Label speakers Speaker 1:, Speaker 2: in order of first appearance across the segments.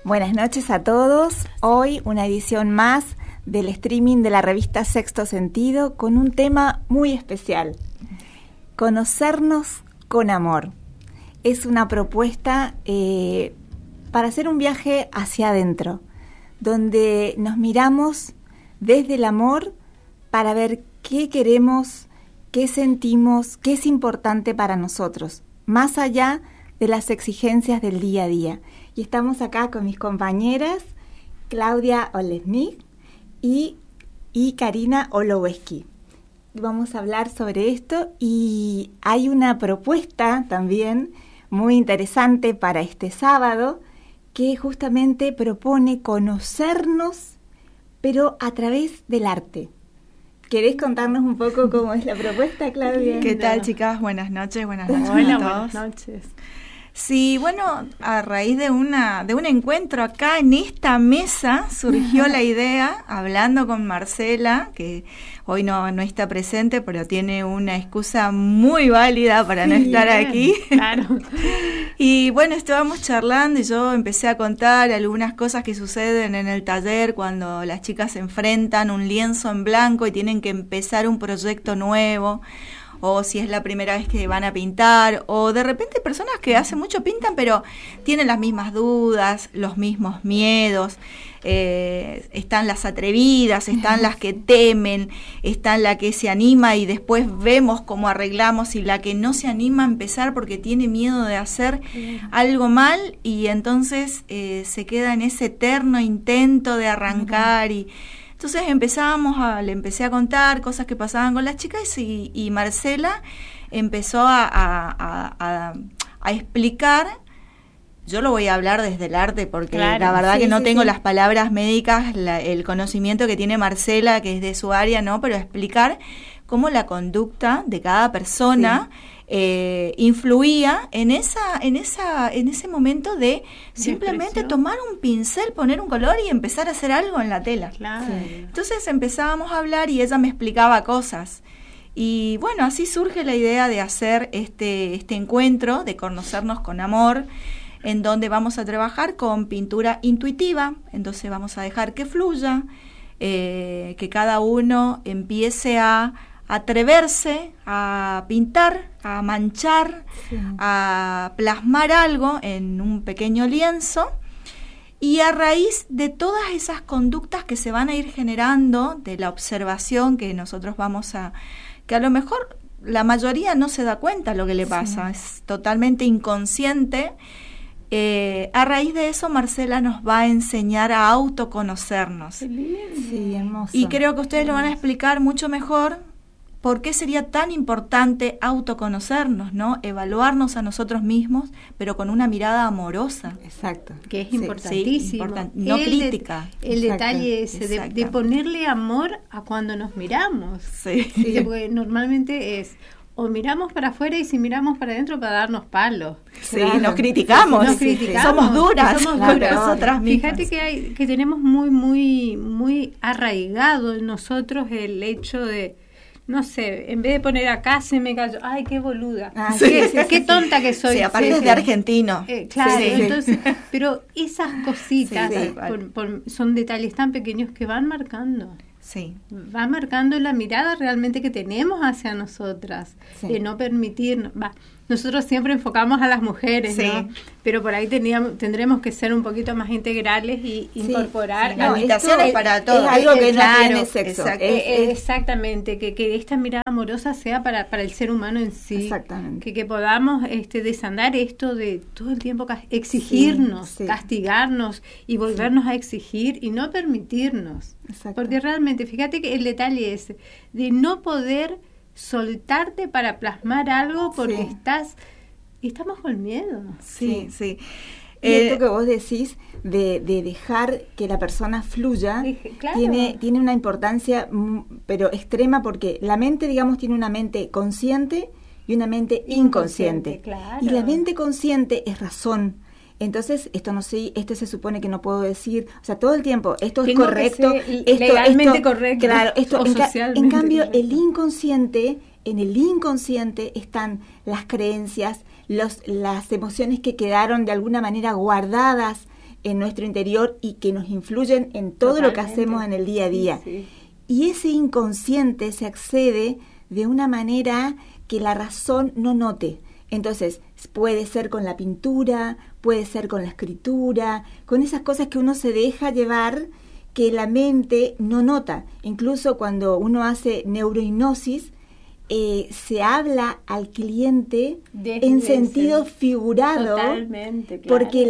Speaker 1: Buenas noches a todos. Hoy una edición más del streaming de la revista Sexto Sentido con un tema muy especial. Conocernos con amor. Es una propuesta para hacer un viaje hacia adentro, donde nos miramos desde el amor para ver qué queremos, qué sentimos, qué es importante para nosotros, más allá de las exigencias del día a día. Y estamos acá con mis compañeras Claudia Olesnik y Karina Oloweski. Vamos a hablar sobre esto y hay una propuesta también muy interesante para este sábado que justamente propone conocernos, pero a través del arte. ¿Querés contarnos un poco cómo es la propuesta, Claudia?
Speaker 2: ¿Qué tal, chicas? Buenas noches
Speaker 3: Hola,
Speaker 2: a todos.
Speaker 3: buenas noches.
Speaker 2: Sí, bueno, a raíz de un encuentro acá en esta mesa surgió la idea, hablando con Marcela, que hoy no está presente, pero tiene una excusa muy válida para no estar aquí.
Speaker 3: Claro.
Speaker 2: Y bueno, estábamos charlando y yo empecé a contar algunas cosas que suceden en el taller cuando las chicas se enfrentan un lienzo en blanco y tienen que empezar un proyecto nuevo, o si es la primera vez que van a pintar, o de repente personas que hace mucho pintan pero tienen las mismas dudas, los mismos miedos. Están las atrevidas, están las que temen, están la que se anima y después vemos cómo arreglamos, y la que no se anima a empezar porque tiene miedo de hacer algo mal, y entonces se queda en ese eterno intento de arrancar. Y entonces le empecé a contar cosas que pasaban con las chicas y Marcela empezó a explicar. Yo lo voy a hablar desde el arte porque la verdad que no tengo las palabras médicas, el conocimiento que tiene Marcela, que es de su área, ¿no? Pero explicar cómo la conducta de cada persona influía en ese momento de simplemente tomar un pincel, poner un color y empezar a hacer algo en la tela.
Speaker 3: Claro.
Speaker 2: Entonces empezábamos a hablar y ella me explicaba cosas. Y bueno, así surge la idea de hacer este encuentro, de conocernos con amor, en donde vamos a trabajar con pintura intuitiva. Entonces vamos a dejar que fluya, que cada uno empiece a atreverse a pintar, a manchar, a plasmar algo en un pequeño lienzo, y a raíz de todas esas conductas que se van a ir generando, de la observación que nosotros que a lo mejor la mayoría no se da cuenta lo que le pasa, es totalmente inconsciente. A raíz de eso, Marcela nos va a enseñar a autoconocernos.
Speaker 1: Sí, hermoso.
Speaker 2: Y creo que ustedes lo van a explicar mucho mejor por qué sería tan importante autoconocernos, ¿no? Evaluarnos a nosotros mismos, pero con una mirada amorosa.
Speaker 1: Exacto.
Speaker 3: Que es importantísimo.
Speaker 2: No crítica.
Speaker 3: El detalle ese de ponerle amor a cuando nos miramos.
Speaker 2: Sí.
Speaker 3: Porque normalmente es o miramos para afuera, y si miramos para adentro para darnos palos.
Speaker 2: Sí, nos criticamos. Somos duras. Nosotras mismas.
Speaker 3: Fíjate que tenemos muy, muy, muy arraigado en nosotros el hecho de, no sé, en vez de poner acá se me cayó, ay, qué boluda, qué tonta que soy.
Speaker 2: Sí, aparte es de argentino.
Speaker 3: Claro, entonces, pero esas cositas son detalles tan pequeños que van marcando.
Speaker 2: Sí.
Speaker 3: Va marcando la mirada realmente que tenemos hacia nosotras, de no permitirnos. Nosotros siempre enfocamos a las mujeres, ¿no? Pero por ahí tendremos que ser un poquito más integrales y incorporar.
Speaker 2: La invitación es para todos.
Speaker 1: Es algo que no tiene sexo.
Speaker 3: Exactamente, que esta mirada amorosa sea para el ser humano en sí.
Speaker 1: Exactamente.
Speaker 3: Que podamos desandar esto de todo el tiempo exigirnos, castigarnos y volvernos a exigir y no permitirnos. Porque realmente, fíjate que el detalle es de no poder soltarte para plasmar algo porque estamos con miedo.
Speaker 1: Sí. Y esto que vos decís de dejar que la persona fluya tiene una importancia pero extrema, porque la mente, digamos, tiene una mente consciente y una mente inconsciente.
Speaker 3: Claro.
Speaker 1: Y la mente consciente es razón. Entonces, esto se supone que no puedo decir, o sea, todo el tiempo, esto es correcto,
Speaker 3: legalmente correcto,
Speaker 1: claro, esto en cambio,
Speaker 3: correcto.
Speaker 1: En el inconsciente están las creencias, las emociones que quedaron de alguna manera guardadas en nuestro interior y que nos influyen en todo lo que hacemos en el día a día. Sí. Y ese inconsciente se accede de una manera que la razón no note. Entonces, puede ser con la pintura, puede ser con la escritura, con esas cosas que uno se deja llevar, que la mente no nota. Incluso cuando uno hace neurohipnosis, se habla al cliente en sentido figurado. Totalmente, claro. Porque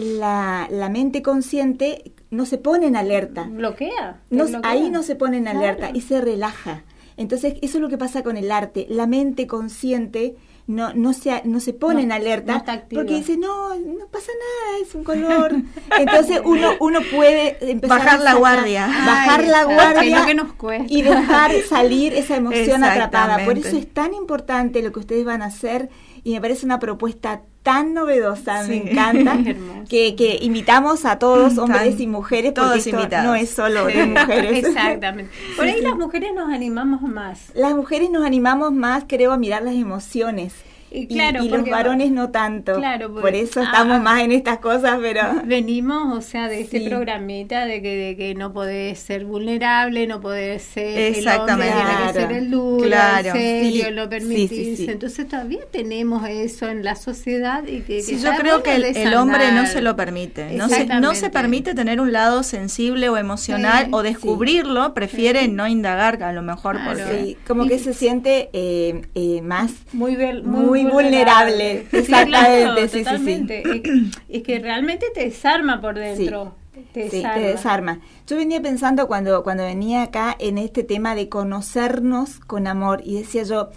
Speaker 1: la mente consciente no se pone en alerta.
Speaker 3: Bloquea.
Speaker 1: Ahí no se pone en alerta y se relaja. Entonces, eso es lo que pasa con el arte. La mente consciente no se pone en alerta porque dice, no pasa nada, es un color. Entonces, uno puede empezar
Speaker 2: bajar la guardia.
Speaker 1: Bajar la guardia
Speaker 3: que nos cuesta.
Speaker 1: Y dejar salir esa emoción atrapada. Por eso es tan importante lo que ustedes van a hacer y me parece una propuesta tan novedosa, me encanta, que invitamos a todos, hombres y mujeres, porque esto no es solo de mujeres.
Speaker 3: Exactamente. Por ahí las mujeres nos animamos más.
Speaker 1: Las mujeres nos animamos más, creo, a mirar las emociones.
Speaker 3: Claro,
Speaker 1: y los varones no tanto.
Speaker 3: Claro,
Speaker 1: por eso estamos más en estas cosas, pero
Speaker 3: venimos, o sea, de este programita de que no podés ser vulnerable, no podés ser el hombre, tiene que ser el duro, el serio, lo permitirse. Entonces todavía tenemos eso en la sociedad y que
Speaker 2: yo creo que el hombre no se lo permite, no se permite tener un lado sensible o emocional o descubrirlo, prefiere no indagar a lo mejor porque
Speaker 1: como que se siente más
Speaker 3: muy
Speaker 1: vulnerable. Exactamente,
Speaker 3: sí, totalmente. Es que realmente te desarma por dentro. Te
Speaker 1: desarma. Yo venía pensando cuando venía acá en este tema de conocernos con amor y decía yo,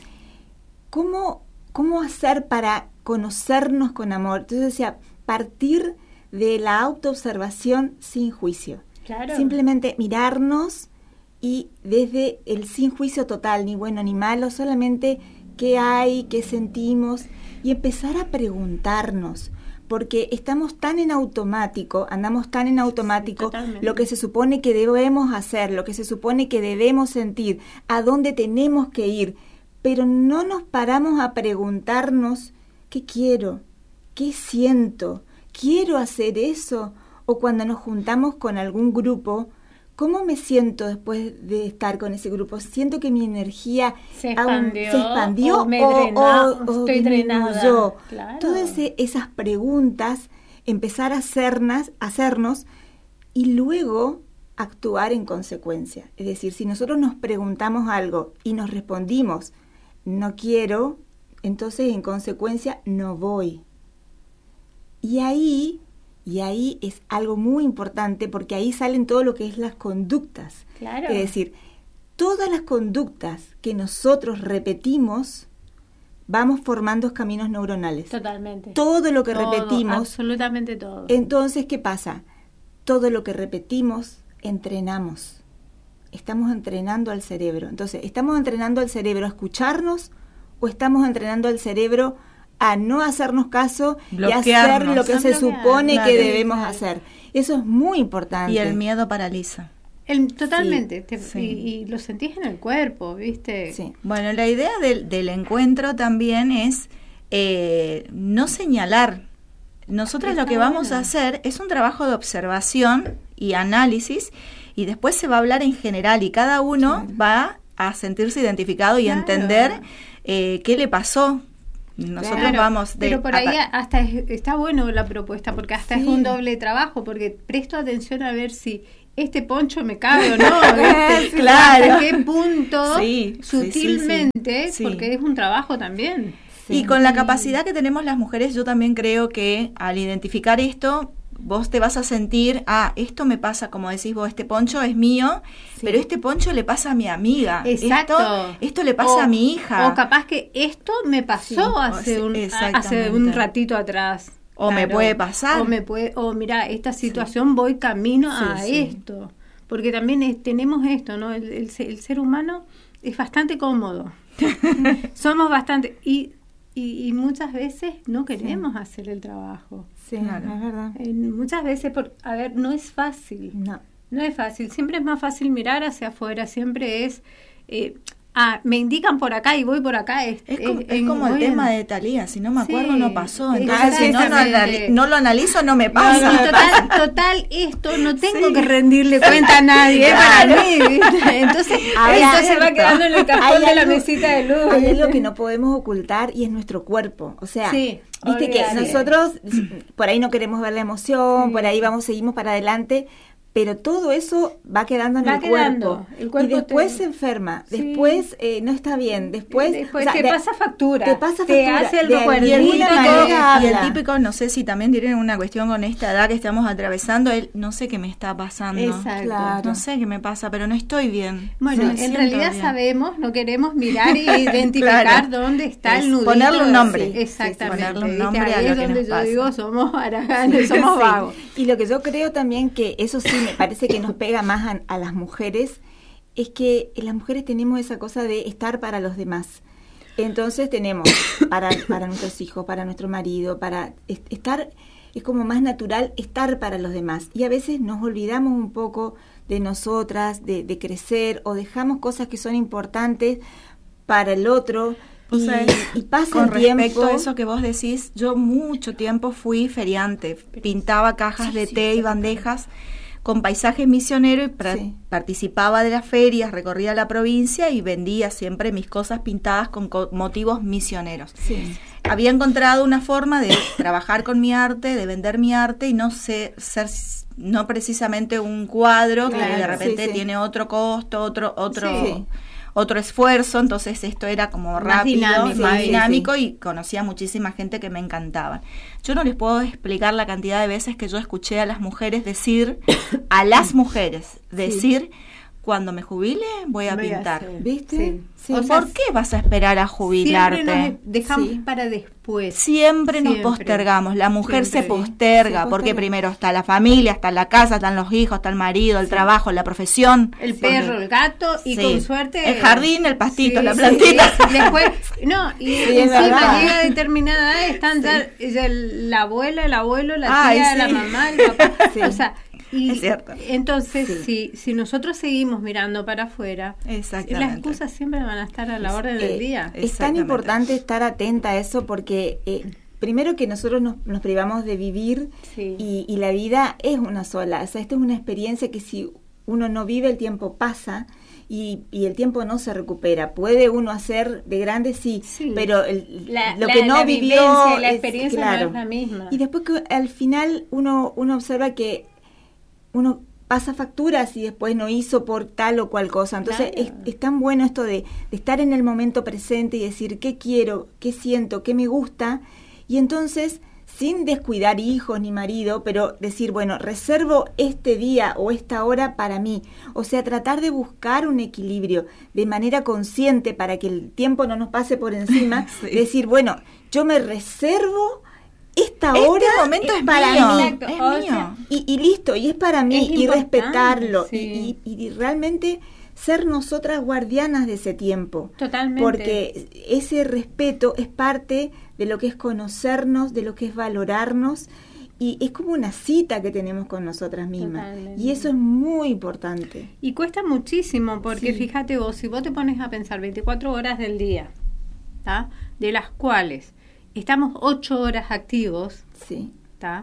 Speaker 1: ¿cómo hacer para conocernos con amor? Entonces decía, partir de la autoobservación sin juicio.
Speaker 3: Claro.
Speaker 1: Simplemente mirarnos y desde el sin juicio total, ni bueno ni malo, solamente qué hay, qué sentimos, y empezar a preguntarnos, porque estamos tan en automático, andamos tan en automático, lo que se supone que debemos hacer, lo que se supone que debemos sentir, a dónde tenemos que ir, pero no nos paramos a preguntarnos qué quiero, qué siento, quiero hacer eso, o cuando nos juntamos con algún grupo, ¿cómo me siento después de estar con ese grupo? ¿Siento que mi energía
Speaker 3: se expandió
Speaker 1: o
Speaker 3: estoy drenada?
Speaker 1: Claro. Todas esas preguntas, empezar a hacernos y luego actuar en consecuencia. Es decir, si nosotros nos preguntamos algo y nos respondimos, no quiero, entonces en consecuencia no voy. Y ahí es algo muy importante porque ahí salen todo lo que es las conductas.
Speaker 3: Claro.
Speaker 1: Es decir, todas las conductas que nosotros repetimos, vamos formando caminos neuronales.
Speaker 3: Totalmente.
Speaker 1: Todo lo que repetimos.
Speaker 3: Absolutamente todo.
Speaker 1: Entonces, ¿qué pasa? Todo lo que repetimos, entrenamos. Estamos entrenando al cerebro. Entonces, ¿estamos entrenando al cerebro a escucharnos o estamos entrenando al cerebro a no hacernos caso y hacer lo que se supone que debemos hacer? Eso es muy importante.
Speaker 2: Y el miedo paraliza.
Speaker 3: Totalmente. Y lo sentís en el cuerpo, ¿viste?
Speaker 2: Sí. Bueno, la idea del encuentro también es no señalar. Nosotros lo que vamos a hacer es un trabajo de observación y análisis, y después se va a hablar en general y cada uno va a sentirse identificado y a entender qué le pasó. Nosotros vamos
Speaker 3: pero por ahí hasta está bueno la propuesta, porque hasta es un doble trabajo, porque presto atención a ver si este poncho me cabe o no,
Speaker 2: claro,
Speaker 3: hasta qué punto sutilmente, porque es un trabajo también.
Speaker 2: Y con la capacidad que tenemos las mujeres, yo también creo que al identificar esto, vos te vas a sentir, esto me pasa, como decís vos, este poncho es mío, pero este poncho le pasa a mi amiga.
Speaker 3: Exacto.
Speaker 2: Esto le pasa a mi hija.
Speaker 3: O capaz que esto me pasó hace un ratito atrás.
Speaker 2: O me puede pasar.
Speaker 3: O mira, esta situación voy camino a esto. Porque también tenemos esto, ¿no? El ser humano es bastante cómodo. Somos bastante... Y muchas veces no queremos hacer el trabajo.
Speaker 1: Sí, claro. Es verdad.
Speaker 3: Muchas veces, no es fácil. No es fácil. Siempre es más fácil mirar hacia afuera. Siempre es... me indican por acá y voy por acá.
Speaker 2: Es como el tema de Thalía, si no me acuerdo no pasó. Entonces, si no lo analizo, no me pasa.
Speaker 3: Total, esto no tengo que rendirle cuenta a nadie, para mí, ¿viste? Entonces se va quedando en el cajón de la mesita de luz.
Speaker 1: Hay algo que no podemos ocultar y es nuestro cuerpo. O sea, viste que nosotros por ahí no queremos ver la emoción, por ahí seguimos para adelante, pero todo eso va quedando en el cuerpo. Y después se enferma, después no está bien, después
Speaker 3: te pasa factura,
Speaker 1: te
Speaker 3: hace el recuerdo.
Speaker 2: Y el típico, no sé si también tienen una cuestión con esta edad que estamos atravesando, no sé qué me está pasando.
Speaker 3: Exacto.
Speaker 1: Claro.
Speaker 2: No sé qué me pasa, pero no estoy bien.
Speaker 3: Bueno, en realidad sabemos, no queremos mirar e identificar dónde está el nudito.
Speaker 2: Ponerle un nombre.
Speaker 3: Sí, exactamente.
Speaker 2: Ponerle un nombre
Speaker 3: ahí
Speaker 2: a lo
Speaker 3: es
Speaker 2: que
Speaker 3: donde
Speaker 2: nos
Speaker 3: yo
Speaker 2: pasa.
Speaker 3: digo, somos haraganes, somos vagos.
Speaker 1: Y lo que yo creo también que eso sí me parece que nos pega más a las mujeres, es que las mujeres tenemos esa cosa de estar para los demás. Entonces tenemos para nuestros hijos, para nuestro marido, para estar, es como más natural estar para los demás. Y a veces nos olvidamos un poco de nosotras, de crecer, o dejamos cosas que son importantes para el otro. Y pasa el tiempo. Con
Speaker 2: respecto a eso que vos decís, yo mucho tiempo fui feriante, pintaba cajas de té y bandejas con paisajes misioneros y participaba de las ferias, recorría la provincia y vendía siempre mis cosas pintadas con motivos misioneros.
Speaker 1: Sí.
Speaker 2: Había encontrado una forma de trabajar con mi arte, de vender mi arte y no ser no precisamente un cuadro que de repente tiene otro costo, otro esfuerzo, entonces esto era como
Speaker 3: más
Speaker 2: rápido, más dinámico
Speaker 1: sí.
Speaker 2: Y conocía muchísima gente que me encantaban. Yo no les puedo explicar la cantidad de veces que yo escuché a las mujeres decir, cuando me jubile voy a pintar.
Speaker 1: ¿Viste?
Speaker 3: Sí.
Speaker 1: Sí.
Speaker 2: O sea, ¿por qué vas a esperar a jubilarte?
Speaker 3: Siempre nos dejamos para después.
Speaker 2: Siempre nos postergamos. La mujer se posterga porque primero está la familia, está la casa, están los hijos, está el marido, el trabajo, la profesión.
Speaker 3: El perro, el gato y con suerte...
Speaker 2: El jardín, el pastito, la plantita.
Speaker 3: Después, y encima llega determinada edad, están ya la abuela, el abuelo, la tía, la mamá, el papá. O sea...
Speaker 2: es cierto.
Speaker 3: Entonces, si nosotros seguimos mirando para afuera, las excusas siempre van a estar a la orden del día.
Speaker 1: Es tan importante estar atenta a eso porque primero que nosotros nos privamos de vivir y la vida es una sola. O sea, esta es una experiencia que si uno no vive, el tiempo pasa y el tiempo no se recupera. Puede uno hacer de grande, pero lo que no vivió,
Speaker 3: la experiencia no es la misma.
Speaker 1: Y después que al final uno observa que uno pasa facturas y después no hizo por tal o cual cosa. Entonces es tan bueno esto de estar en el momento presente y decir qué quiero, qué siento, qué me gusta, y entonces sin descuidar hijos ni marido, pero decir, bueno, reservo este día o esta hora para mí. O sea, tratar de buscar un equilibrio de manera consciente para que el tiempo no nos pase por encima. Decir, bueno, yo me reservo esta hora,
Speaker 2: momento es
Speaker 1: para
Speaker 2: mío.
Speaker 1: mí.
Speaker 2: Es mío.
Speaker 1: Y listo, y es para mí, y respetarlo,
Speaker 3: sí.
Speaker 1: y realmente ser nosotras guardianas de ese tiempo.
Speaker 3: Totalmente.
Speaker 1: Porque ese respeto es parte de lo que es conocernos, de lo que es valorarnos, y es como una cita que tenemos con nosotras mismas. Totalmente. Y eso es muy importante.
Speaker 3: Y cuesta muchísimo, porque fíjate vos, si vos te pones a pensar 24 horas del día, ¿tá? De las cuales estamos 8 horas activos, ¿tá?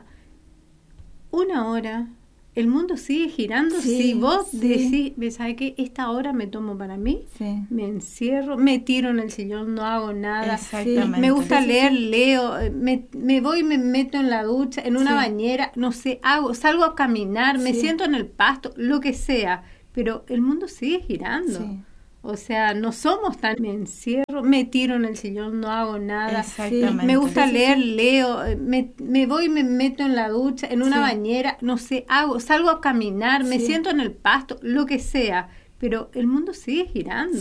Speaker 3: 1 hora, el mundo sigue girando. Si vos decís, ¿sabes qué? Esta hora me tomo para mí, me encierro, me tiro en el sillón, no hago nada. Me gusta leer, leo, me voy y me meto en la ducha, en una bañera, no sé, salgo a caminar, me siento en el pasto, lo que sea, pero el mundo sigue girando. O sea, no somos tan... Me encierro, me tiro en el sillón, no hago nada. Me gusta leer, leo, me voy y me meto en la ducha, en una bañera, no sé, salgo a caminar, me siento en el pasto, lo que sea. Pero el mundo sigue girando.